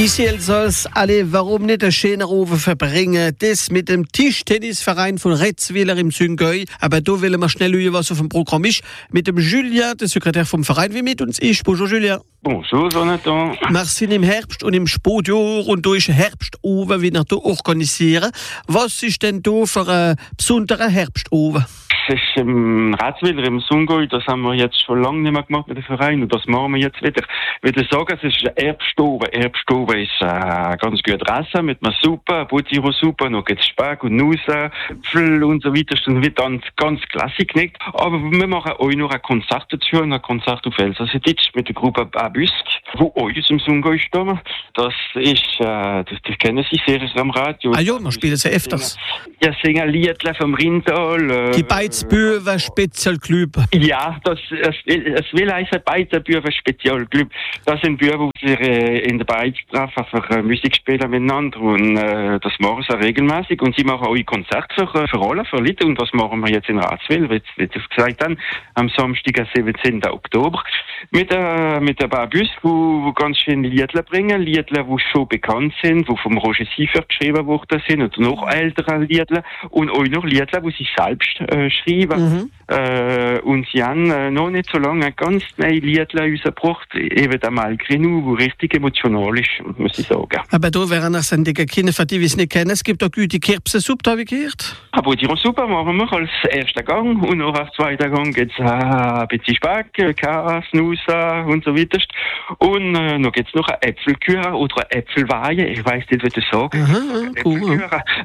Ici Elsass, alle, warum nicht ein schöner Ofen verbringen? Das mit dem Tischtennisverein von Retzwiller im Sungöi. Aber da wollen wir schnell schauen, was auf dem Programm ist. Mit dem Julien, der Sekretär vom Verein, wie mit uns ist. Bonjour Julien. Bonjour Jonathan. Wir sind im Herbst und im Spätjahr und da ist Herbstofen, wie wir hier organisieren. Was ist denn da für ein besonderer Herbstofen? Das ist im Retzwiller im Sungöi, das haben wir jetzt schon lange nicht mehr gemacht mit dem Verein und das machen wir jetzt wieder. Ich würde sagen, es ist ein Erbstoven. Erbstoven ist ganz gut Essen mit einer Suppe, Butiro-Suppe, noch gibt's Speck und Nuss, Äpfel und so weiter. Das wird dann ganz klassisch nicht. Aber wir machen auch noch ein Konzert dazu, ein Konzert auf Elsass-Ditsch mit der Gruppe Babusk, wo auch aus dem Sungöi stammen. Das ist, das kennen Sie sehr am Radio. Ah ja, wir spielen sie öfters. Ja, singen Liedle vom Rindtal. Die Beizbüwe Spezialclub. Ja, das will heißen Beizbüwe Spezialclub. Das sind Büwe, die sich in der Beiz treffen für Musik spielen miteinander und das machen sie regelmäßig und sie machen auch Konzerte für alle, für Leute und das machen wir jetzt in Ratzwil, wie ich gesagt habe, am Samstag, 17. Oktober mit der Babus, wo ganz schöne Liedle bringen, Liedle, die schon bekannt sind, die vom Roger Siefert geschrieben worden sind und noch ältere Liedle und auch noch Liedle, die sie selbst schreiben. Und sie haben noch nicht so lange ein ganz neues Liedle rausgebracht, eben der Malgrinu, wo richtig emotional ist, muss ich sagen. Aber da wären noch sendige Kinder, für die, die es nicht kennen. Es gibt auch gute Kirbsensuppe, habe ich gehört. Aber die Suppe machen wir als ersten Gang und noch als zweiten Gang gibt es ein bisschen Speck, Käse, Nuss und so weiter. Und noch gibt es noch eine Äpfelküche oder eine Äpfelweihe, ich weiss nicht, wie ich sagen. Aha, cool.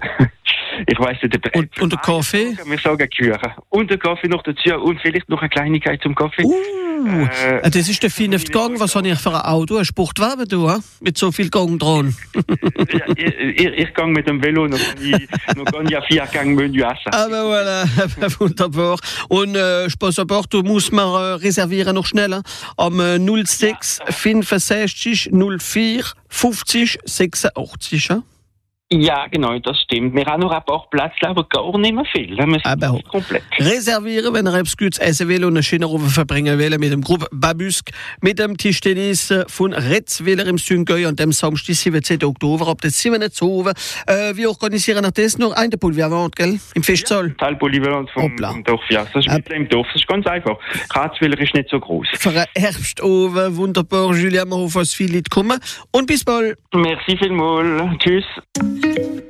Ich weiss nicht, und der Kaffee? Wir sagen Küche. Und der Kaffee noch dazu und vielleicht noch eine Kleinigkeit zum Kaffee. Das ist der fünfte Gang. Was habe ich für ein Auto? Ein Sportwagen, du, mit so viel Gang dran? Ich gehe mit dem Velo, noch kann ich 4 Gänge Menü essen. Aber voilà, wunderbar. Und Spassaporto muss man reservieren noch schneller. Am 06 65 04 50 86. Ja? Ja, genau, das stimmt. Wir haben noch ein paar Plätze, aber gar nicht mehr viel. Wir sind komplett. Reservieren, wenn ihr etwas Gutes essen will und einen schönen Abend verbringen will mit dem Gruppe Babusk, mit dem Tischtennis von Retzwiller im Sungöi an dem Samstag, 17. Oktober, ab der 7. Uhr. Wir organisieren das noch ein Polyvalent, gell? Im Festsaal. Ja, Teil Polyvalent vom Dorf, ja. Das ist mitten im Dorf, das ist ganz einfach. Retzwiller ist nicht so groß. Für einen Herbstofen, wunderbar, Julien, wir hoffen, dass viele Leute kommen. Und bis bald. Merci vielmals. Tschüss.